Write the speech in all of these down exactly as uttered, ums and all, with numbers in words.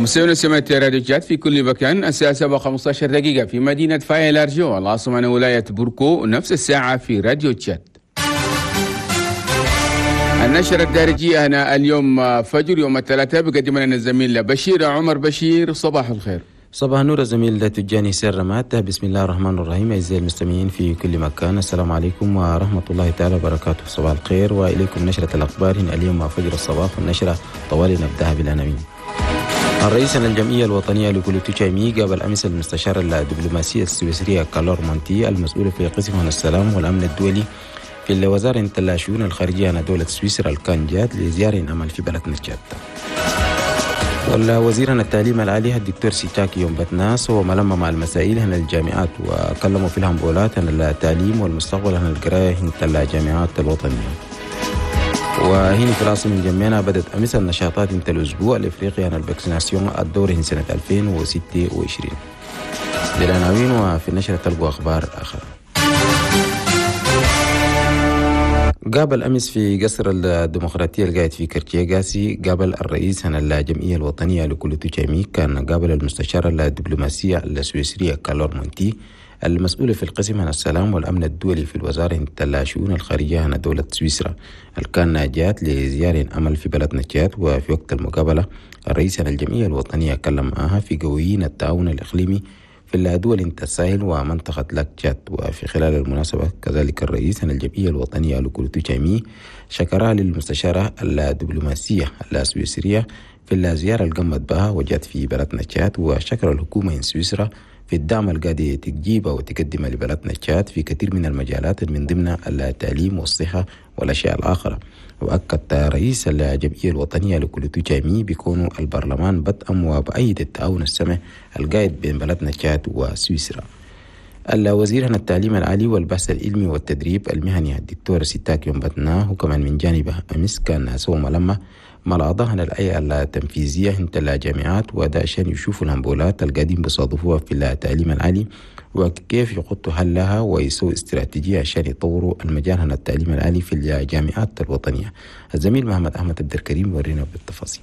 مستمعينا سمعت راديو جات في كل مكان. الساعة سبعة وخمسة عشر دقيقة في مدينة فاي لارجو العاصمة من ولاية بوركو، نفس الساعة في راديو جات. النشرة الدارجية هنا اليوم فجر يوم الثلاثاء بقدم لنا الزميل بشير عمر. بشير صباح الخير. صباح النور زميل تجاني سر مات. بسم الله الرحمن الرحيم. أعزائي المستمعين في كل مكان، السلام عليكم ورحمة الله تعالى وبركاته. صباح الخير وإليكم نشرة الأخبار هنا اليوم فجر الصباح، والنشرة طوال نبدأها بالعناوين. الرئيس الجمعية الوطنية لكل تشايمي قابل أمس المستشار الدبلوماسي السويسري كارلور مونتي المسؤول في قسم السلام والأمن الدولي في الوزارة الشؤون الخارجية عن دولة سويسرا الكانجات لزيارة عمل في بلدنا تشاد. والوزير التعليم العالي الدكتور سيتاك يوم بتناس هو ملم مع المسائل هنا الجامعات، وكلموا في الهمبولات عن التعليم والمستقبل هنا القراية هنا الجامعات الوطنية. وهنا في العاصمة الجمينة بدأت أمس النشاطات انت الأسبوع الإفريقي عن الفاكسيناسيون الدوري سنة ألفين وستة وعشرين. للعناوين وفي النشرة تلقوا أخبار آخر. قابل أمس في قصر الديمقراطية القاعد في كرتياغاسي قابل الرئيس عن الجمعية الوطنية لكل تشايمي، كان قابل المستشار الدبلوماسية السويسرية كارلور مونتي المسؤول في القسم عن السلام والأمن الدولي في الوزارة الشؤون الخارجية عن دولة سويسرا، كان جات لزيارة عمل في بلدنا تشاد. وفي وقت المقابلة الرئيس عن الجمعية الوطنية كلم معها في قويين التعاون الإقليمي في الدول الساحل ومنطقة لاك تشاد. وفي خلال المناسبة كذلك الرئيس عن الجمعية الوطنية لكل تشايمي شكرها للمستشارة الدبلوماسية السويسرية في الزيارة اللي قامت بها وجات في بلدنا تشاد، وشكر الحكومة سويسرا في الدعم القاعد تجيبه وتقدمه لبلدنا تشاد في كثير من المجالات من ضمن التعليم والصحة والأشياء الآخرة. وأكد رئيس الجمعية الوطنية لكل تشايمي بيكون البرلمان بدءا وبأيد التعاون السمح القائد بين بلدنا تشاد وسويسرا. الوزير عن التعليم العالي والبحث العلمي والتدريب المهني الدكتور سيتاك يوم بتناه وكمان من جانبه أمس كان سوى ملمة مع الأعضاء عن الآية التنفيذية انت الجامعات، وده عشان يشوفوا الهمبولات القاعدين بيصادفوها في التعليم العالي وكيف يخطوا حلها ويسووا استراتيجية عشان يطوروا المجال عن التعليم العالي في الجامعات الوطنية. الزميل محمد أحمد عبد الكريم ورينا بالتفاصيل.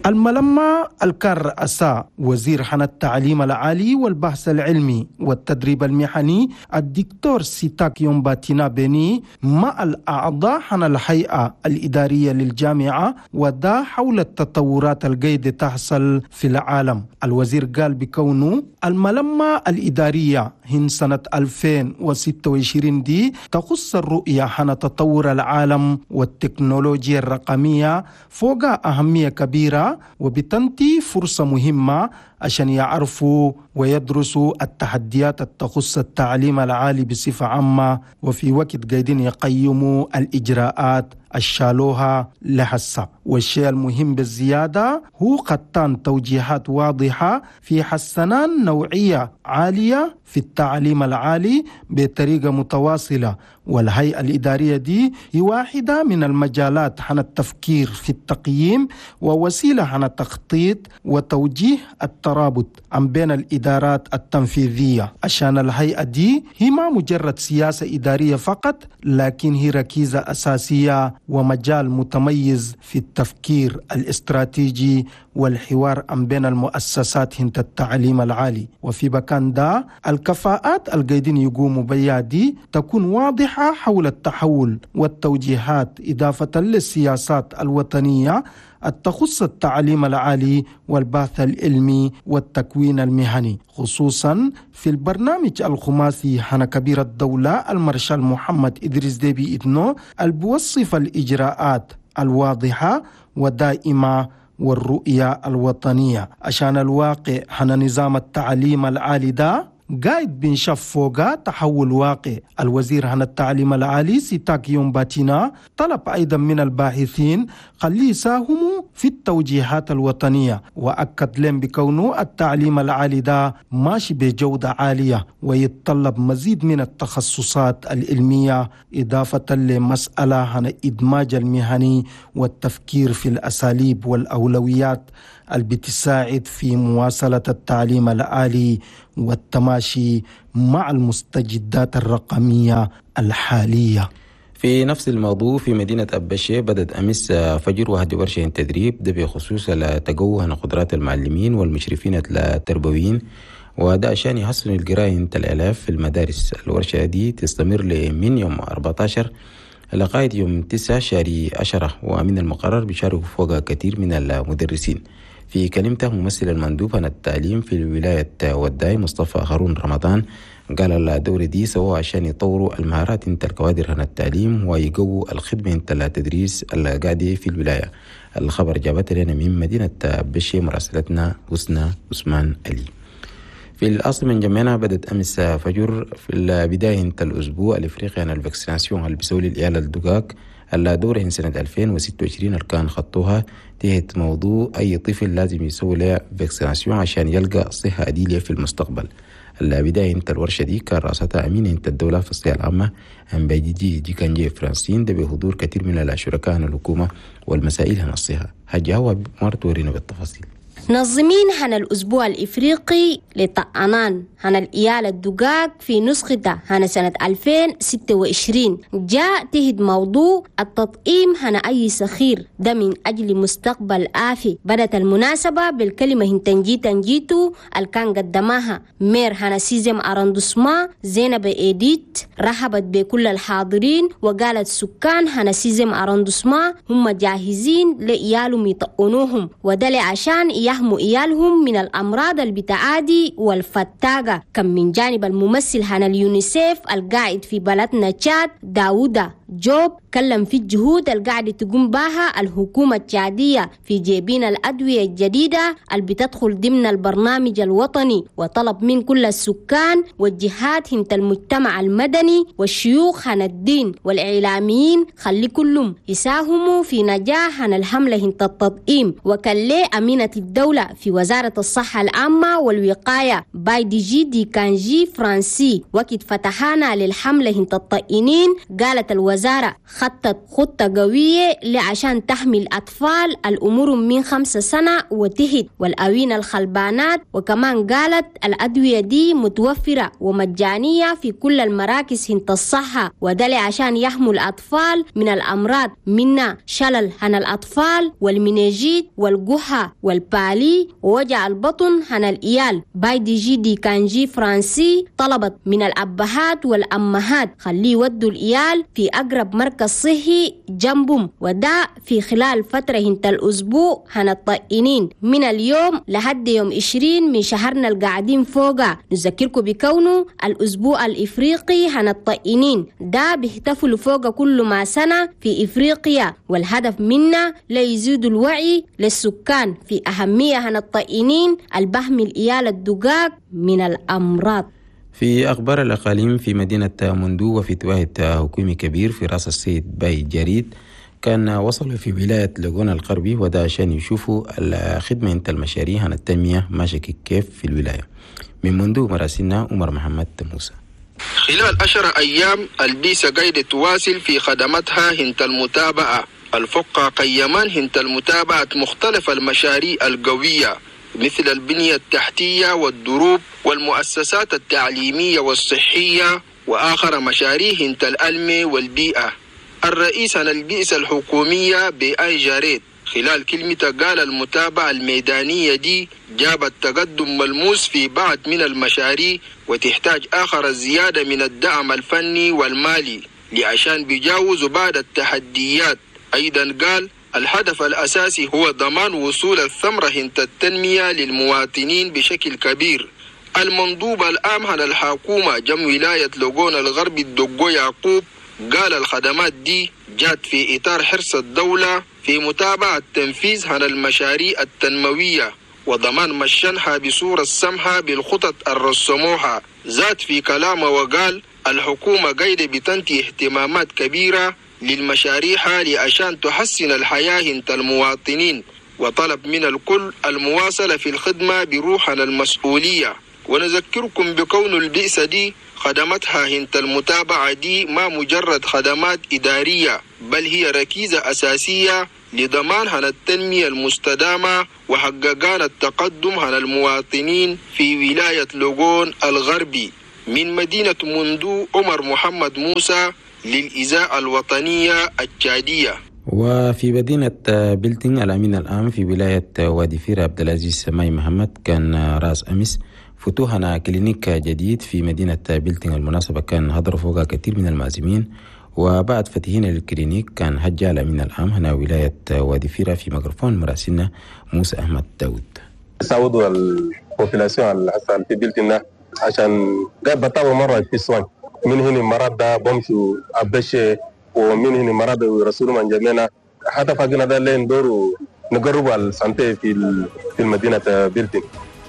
الملمة الكار أسا وزير حن التعليم العالي والبحث العلمي والتدريب المهني الدكتور سيتاك يومباتينا بني مع الأعضاء حن الهيئة الإدارية للجامعة، ودا حول التطورات الجيدة تحصل في العالم. الوزير قال بكونه الملمة الإدارية هن سنة ألفين وستة وعشرين دي تخص الرؤية حن تطور العالم والتكنولوجيا الرقمية فوق أهمية كبيرة، وبتنتي فرصة مهمة عشان يعرفوا ويدرسوا التحديات التخص التعليم العالي بصفة عامة، وفي وقت قاعدين يقيموا الإجراءات الشالوها لحسا. والشيء المهم بالزيادة هو قطان توجيهات واضحة في حسنان نوعية عالية في التعليم العالي بطريقة متواصلة. والهيئة الإدارية دي هي واحدة من المجالات عن التفكير في التقييم ووسيلة عن التخطيط وتوجيه الترابط عن بين الإدارات التنفيذية، عشان الهيئة دي هي ما مجرد سياسة إدارية فقط، لكن هي ركيزة أساسية ومجال متميز في التفكير الاستراتيجي والحوار عن بين المؤسسات هند التعليم العالي. وفي مكان ده الكفاءات القاعدين يقوموا بيها دي تكون واضحة حول التحول والتوجيهات، إضافة للسياسات الوطنية التخص التعليم العالي والبحث العلمي والتكوين المهني، خصوصا في البرنامج الخماسي حنا كبير الدولة المارشال محمد إدريس ديبي إدنو البوصف الإجراءات الواضحة ودائمة والرؤية الوطنية عشان الواقع حنا نظام التعليم العالي ده قايد بنشاف فوقا تحول واقع. الوزير عن التعليم العالي سيتاك يومباتينا طلب أيضا من الباحثين خليه يساهموا في التوجيهات الوطنية، وأكد لهم بكونه التعليم العالي ده ماشي بجودة عالية ويتطلب مزيد من التخصصات العلمية، إضافة لمسألة عن إدماج المهني والتفكير في الأساليب والأولويات اللي بتساعد في مواصلة التعليم العالي والتماشي مع المستجدات الرقمية الحالية. في نفس الموضوع في مدينة أبشة بدأت أمس فجر وهدي ورشة تدريب ده بخصوص تقوى قدرات المعلمين والمشرفين التربويين، وده عشان يحسنوا القراية الآلاف في المدارس. الورشة دي تستمر من يوم أربعة عشر لغاية يوم تسعة شهر عشرة، ومن المقرر بيشاركوا فوق كثير من المدرسين. في كلمته ممثل المندوب عن التعليم في ولاية وداي مصطفى هارون رمضان قال الدورة دي سووا عشان يطوروا المهارات انت الكوادر عن التعليم ويقووا الخدمة انت التدريس القاعدة في الولاية. الخبر جابت لنا من مدينة بشي مراسلتنا حسنى عثمان علي. في الأصل من جمعنا بدأت أمس فجر في بداية الأسبوع الإفريقي عن الفاكسيناسيون اللي بيسوي للعيال الدقاق الدورة سنة ألفين وستة وعشرين اللي كان خطوها تحت موضوع أي طفل لازم يسوي له فاكسيناسيون عشان يلقى صحة عديلة في المستقبل. البداية انت الورشة دي كان رأستها أمين انت الدولة في الصحة العامة أم بيجي دي كان جاي فرنسيين ده بحضور كثير من الشركاء عن الحكومة والمسائل عن الصحة. هجاوب مرتورين بالتفاصيل. منظمين هنا الأسبوع الإفريقي لطعنان هنا الإيال الدقاق في نسخته هنا سنة ألفين وستة وعشرين جاء تهد موضوع التطعيم هنا أي سخير ده من أجل مستقبل آفي. بدأت المناسبة بالكلمة هنتنجي تنجيتو الكان قدماها مير هنا سيزم أراندوسما زينب إيديت، رحبت بكل الحاضرين وقالت سكان هنا سيزم أراندوسما هم جاهزين لإيالهم يطعنوهم ودل عشان يحموا إيالهم من الأمراض البتعادي والفتاقة. كم من جانب الممثل هنا اليونيسيف القاعد في بلدنا تشاد داودا جوب كلم في الجهود القاعدة تقوم بها الحكومة التشادية في جيبين الأدوية الجديدة اللي بتدخل ضمن البرنامج الوطني، وطلب من كل السكان والجهات هنت المجتمع المدني والشيوخ هنا الدين والإعلاميين خلي كلهم يساهموا في نجاح هنا الحملة هنت التطعيم. وكاللي أمينة الدولة في وزارة الصحة العامة والوقاية باي دي جي دي كانجي فرانسي وقت فتحانا للحملة هنت الطائنين قالت الوزارة خطت خطة قوية لعشان تحمي الأطفال الأمور من خمسة سنة وتهد والأوين الخلبانات، وكمان قالت الأدوية دي متوفرة ومجانية في كل المراكز هنت الصحة ودل عشان يحموا الأطفال من الأمراض منها شلل هنا الأطفال والمنيجيت والقحة والبالي ووجع البطن هنا الإيال. باي دي جي دي كانجي فرانسي طلبت من الأبهات والأمهات خلي يودوا الإيال في أقرب مركز صحي جنبهم، وده في خلال فترة هنت الأسبوع هنا الطائنين من اليوم لحد يوم عشرين من شهرنا القاعدين فوقا. نذكركم بكونه الأسبوع الإفريقي هنا الطائنين ده بيحتفلوا فوق كل ما سنة في إفريقيا، والهدف منه ليزيد الوعي للسكان في أهمية هنا الطائنين البهم الإيال الدقاق من الأمراض. في أخبار الأقاليم في مدينة مندو وفي تواهة حكومي كبير في رأس السيد باي جريد كان وصلوا في ولاية لاغونا الغربي وده عشان يشوفوا الخدمة انت المشاريع عن التنمية ماشية كيف في الولاية. من مندو مراسلنا عمر محمد موسى. خلال عشر أيام البيسة قاعدة تواصل في خدمتها هنت المتابعة. الفقة قيمان هنت المتابعة مختلف المشاريع القوية مثل البنية التحتية والدروب والمؤسسات التعليمية والصحية وآخر مشاريع هنت الألم والبيئة. الرئيس عن البئسة الحكومية بأي جاريد خلال كلمته قال المتابعة الميدانية دي جابت تقدم ملموس في بعض من المشاريع وتحتاج آخر الزيادة من الدعم الفني والمالي لعشان بيجاوزوا بعض التحديات. أيضا قال الهدف الأساسي هو ضمان وصول الثمرة هنت التنمية للمواطنين بشكل كبير. المندوب العام عن الحكومة جم ولاية لاغونا الغربي الدقو يعقوب قال الخدمات دي جات في إطار حرص الدولة في متابعة تنفيذ عن المشاريع التنموية وضمان مشانها بصورة سمحة بالخطط الرسموها. زاد في كلامه وقال الحكومة قاعدة بتنتي اهتمامات كبيرة للمشاريع لعشان تحسن الحياة هنت المواطنين، وطلب من الكل المواصلة في الخدمة بروح عن المسؤولية. ونذكركم بكون البئسة دي خدمتها هنت المتابعة دي ما مجرد خدمات إدارية بل هي ركيزة أساسية لضمان عن التنمية المستدامة وحققان التقدم عن المواطنين في ولاية لاغون الغربي. من مدينة مندو عمر محمد موسى للإذاعة الوطنية التشادية. وفي مدينة بلتين الأمين العام في ولاية وادي فيرة عبد العزيز سماي محمد كان راس أمس فتوحنا كلينيك جديد في مدينة بلتين. المناسبة كان هضر فوق كثير من المعزمين، وبعد فتحنا للكلينيك كان هجى الأمين العام هنا ولاية وادي فيرة في ميكروفون مراسلنا موسى أحمد داود. سعودوا البوبولاسيون هسه في بلتنا عشان قاعد بتابع مرة في السوان من هنا مرات ده بمشوا أبشة ومن هنا مرات ورسولهم من جميعنا حتى فاقنا ده لين دوروا نقرب السنتين في في المدينة بلتين.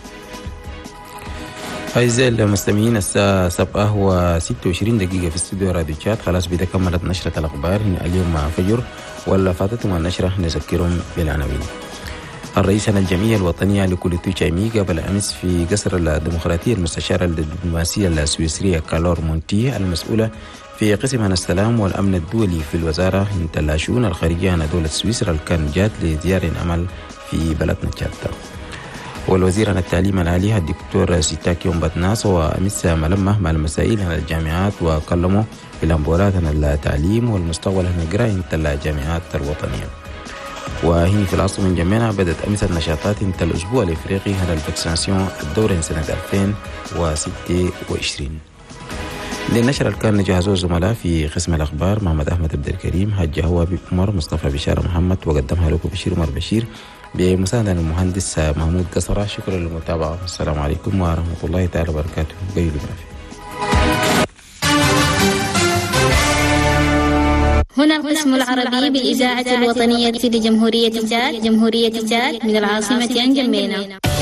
أعزائي المستمعين الساعة سبعة وستة وعشرين دقيقة في استوديو راديو تشات. خلاص بدأ كملت نشرة الأخبار اليوم مع فجر، ولا فاتتم النشرة نذكرهم بالعناوين. الرئيس الجمعية الوطنية لكوليتو تشايمي قبل أمس في قصر الديمقراطية المستشارة الدبلوماسية السويسرية كالور مونتي المسؤولة في قسم السلام والأمن الدولي في الوزارة من الشؤون الخارجية عن دولة سويسرا كان جات لزيارة عمل في بلدنا تشاد. والوزير عن التعليم العالي الدكتور سيتاك يومباتناس وأمس ملمه مع المسائل عن الجامعات وكلموا بالأنبولات عن التعليم والمستقبل عن القراءة عن الجامعات الوطنية. وهنا في العاصمة من جميعنا بدأت أمس النشاطات انت الأسبوع الإفريقي على الفاكسيناسيون الدورة سنة ألفين وستة وعشرين. للنشر كان جهزوا الزملاء في قسم الأخبار محمد أحمد عبد الكريم، حج هو عمر مصطفى بشار محمد، وقدمها لكم بشير عمر بشير بمساعدة المهندس محمود قصرة. شكرا للمتابعة، السلام عليكم ورحمة الله تعالى وبركاته. قيلوا بالعافية. هنا القسم العربي بالإذاعة الوطنية لجمهورية تشاد، جمهورية تشاد من العاصمة نجمينا.